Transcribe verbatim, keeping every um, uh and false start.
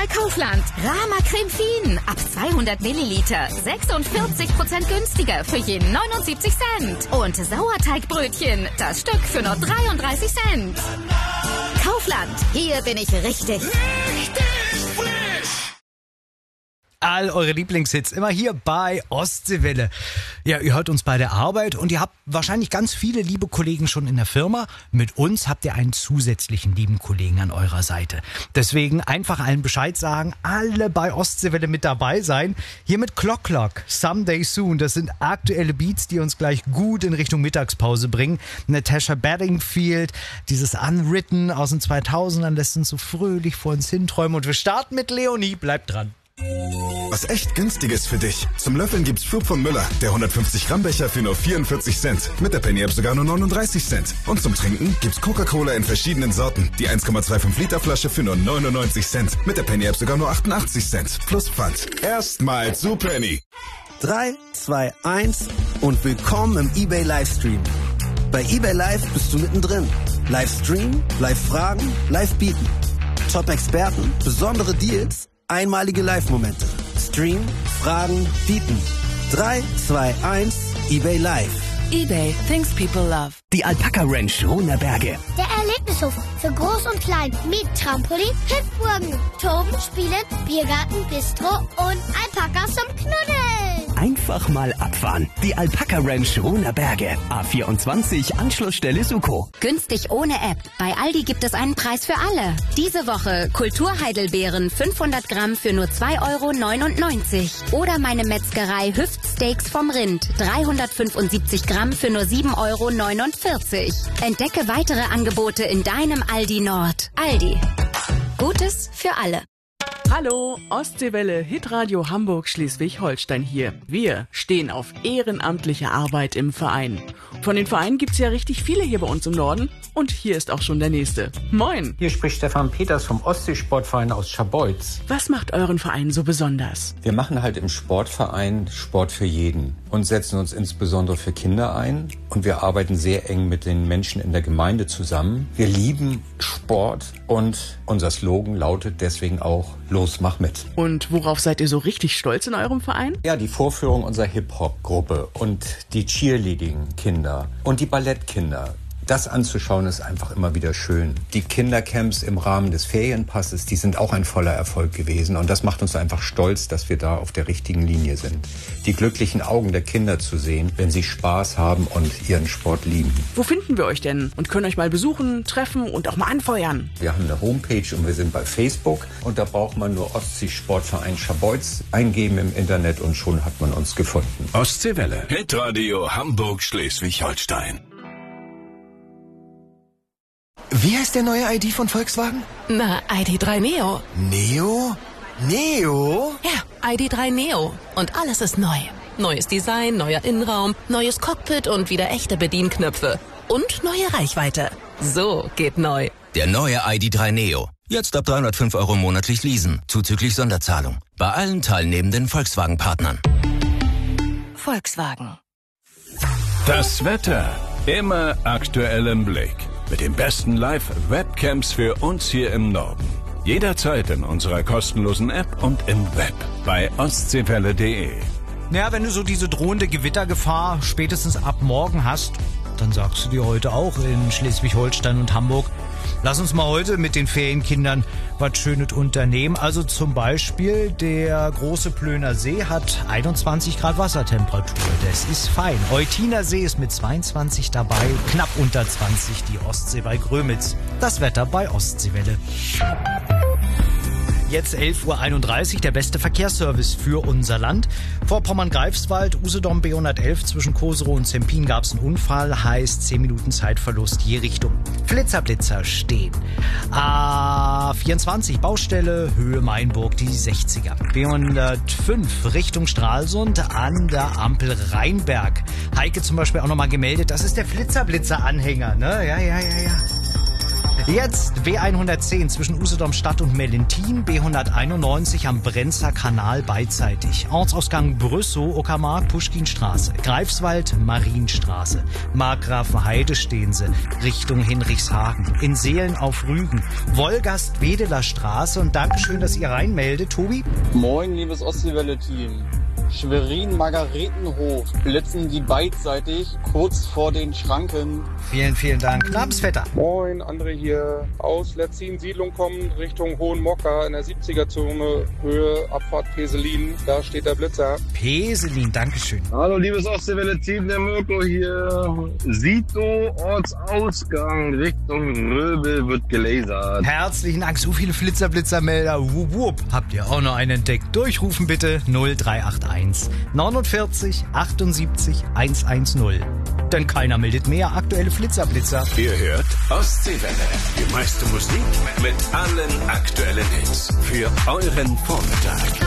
bei Kaufland. Rama Creme Fien ab zweihundert Milliliter. sechsundvierzig Prozent günstiger für je neunundsiebzig Cent. Und Sauerteigbrötchen, das Stück für nur dreiunddreißig Cent. Kaufland, hier bin ich richtig. Richtig frisch. All eure Lieblingshits immer hier bei Ostseewelle. Ja, ihr hört uns bei der Arbeit und ihr habt wahrscheinlich ganz viele liebe Kollegen schon in der Firma. Mit uns habt ihr einen zusätzlichen lieben Kollegen an eurer Seite. Deswegen einfach allen Bescheid sagen, alle bei Ostseewelle mit dabei sein. Hier mit Clock Clock, Someday Soon. Das sind aktuelle Beats, die uns gleich gut in Richtung Mittagspause bringen. Natasha Bedingfield, dieses Unwritten aus den zweitausendern lässt uns so fröhlich vor uns hinträumen. Und wir starten mit Leonie. Bleibt dran. Was echt günstiges für dich. Zum Löffeln gibt's Flug von Müller. Der hundertfünfzig Gramm Becher für nur vierundvierzig Cent. Mit der Penny App sogar nur neununddreißig Cent. Und zum Trinken gibt's Coca-Cola in verschiedenen Sorten. Die eins Komma fünfundzwanzig Liter Flasche für nur neunundneunzig Cent. Mit der Penny App sogar nur achtundachtzig Cent. Plus Pfand. Erstmal zu Penny. drei, zwei, eins und willkommen im eBay Livestream. Bei eBay Live bist du mittendrin. Livestream, Live-Fragen, Live-Bieten. Top-Experten, besondere Deals, einmalige Live-Momente. Stream, Fragen, bieten. drei, zwei, eins, eBay Live. eBay, things people love. Die Alpaka Ranch Runerberge. Der Erlebnishof für Groß und Klein mit Trampolin, Hüpfburgen, Toben, Spielen, Biergarten, Bistro und Alpakas zum Knuddeln. Einfach mal abfahren. Die Alpaka Ranch Runerberge. A vierundzwanzig, Anschlussstelle Suko. Günstig ohne App. Bei Aldi gibt es einen Preis für alle. Diese Woche Kulturheidelbeeren fünfhundert Gramm für nur zwei Euro neunundneunzig. Oder meine Metzgerei Hüftsteaks vom Rind. dreihundertfünfundsiebzig Gramm für nur sieben Euro neunundvierzig. Entdecke weitere Angebote in deinem Aldi Nord. Aldi. Gutes für alle. Hallo, Ostseewelle, Hitradio Hamburg Schleswig-Holstein hier. Wir stehen auf ehrenamtliche Arbeit im Verein. Von den Vereinen gibt's ja richtig viele hier bei uns im Norden. Und hier ist auch schon der nächste. Moin! Hier spricht Stefan Peters vom Ostseesportverein aus Scharbeutz. Was macht euren Verein so besonders? Wir machen halt im Sportverein Sport für jeden und setzen uns insbesondere für Kinder ein. Und wir arbeiten sehr eng mit den Menschen in der Gemeinde zusammen. Wir lieben Sport und unser Slogan lautet deswegen auch Los, mach mit. Und worauf seid ihr so richtig stolz in eurem Verein? Ja, die Vorführung unserer Hip-Hop-Gruppe und die Cheerleading-Kinder und die Ballettkinder. Das anzuschauen ist einfach immer wieder schön. Die Kindercamps im Rahmen des Ferienpasses, die sind auch ein voller Erfolg gewesen. Und das macht uns einfach stolz, dass wir da auf der richtigen Linie sind. Die glücklichen Augen der Kinder zu sehen, wenn sie Spaß haben und ihren Sport lieben. Wo finden wir euch denn? Und können euch mal besuchen, treffen und auch mal anfeuern? Wir haben eine Homepage und wir sind bei Facebook. Und da braucht man nur Ostsee-Sportverein Scharbeutz eingeben im Internet und schon hat man uns gefunden. Ostseewelle. Hitradio Hamburg Schleswig-Holstein. Wie heißt der neue I D von Volkswagen? Na, I D drei Neo. Neo? Neo? Ja, I D drei Neo. Und alles ist neu. Neues Design, neuer Innenraum, neues Cockpit und wieder echte Bedienknöpfe. Und neue Reichweite. So geht neu. Der neue I D drei Neo. Jetzt ab dreihundertfünf Euro monatlich leasen, zuzüglich Sonderzahlung. Bei allen teilnehmenden Volkswagen-Partnern. Volkswagen. Das Wetter. Immer aktuell im Blick. Mit den besten Live-Webcams für uns hier im Norden. Jederzeit in unserer kostenlosen App und im Web bei ostseewelle punkt de. Naja, wenn du so diese drohende Gewittergefahr spätestens ab morgen hast, dann sagst du dir heute auch in Schleswig-Holstein und Hamburg, lass uns mal heute mit den Ferienkindern was Schönes unternehmen. Also zum Beispiel der große Plöner See hat einundzwanzig Grad Wassertemperatur. Das ist fein. Eutiner See ist mit zweiundzwanzig dabei, knapp unter zwanzig die Ostsee bei Grömitz. Das Wetter bei Ostseewelle. Jetzt elf Uhr einunddreißig, der beste Verkehrsservice für unser Land. Vor Pommern-Greifswald, Usedom B hundertelf, zwischen Koserow und Zempin gab es einen Unfall, heißt zehn Minuten Zeitverlust je Richtung. Flitzer-Blitzer stehen. A vierundzwanzig, Baustelle, Höhe Mainburg, die sechziger. B hundertfünf, Richtung Stralsund, an der Ampel Jetzt B hundertzehn zwischen Usedom Stadt und Mellentin, B hunderteinundneunzig am Brenzer Kanal beidseitig. Ortsausgang Brüssow, Uckermark, Puschkinstraße. Greifswald, Marienstraße. Markgrafenheide stehen sie, Richtung Hinrichshagen. In Seelen auf Rügen. Wolgast, Wedeler Straße. Und Dankeschön, dass ihr reinmeldet, Tobi. Moin, liebes Ostseewelle-Team. Schwerin-Margaretenhof blitzen die beidseitig kurz vor den Schranken. Vielen, vielen Dank. Namensvetter. Moin, André hier. Aus Letzin-Siedlung kommen Richtung Hohenmokka in der siebziger-Zone, Höhe Abfahrt Peselin. Da steht der Blitzer. Peselin, Dankeschön. Hallo, liebes Ostseewelle-Team, der Mirko hier. Sito, Ortsausgang, Richtung Röbel wird gelasert. Herzlichen Dank, so viele Flitzer-Blitzer-Melder. Wup, wup. Habt ihr auch noch einen entdeckt? Durchrufen bitte null drei acht eins neunundvierzig achtundsiebzig hundertzehn. Denn keiner meldet mehr aktuelle Flitzer-Blitzer. Ihr hört Ostseewelle. Die meiste Musik mit allen aktuellen Hits. Für euren Vormittag.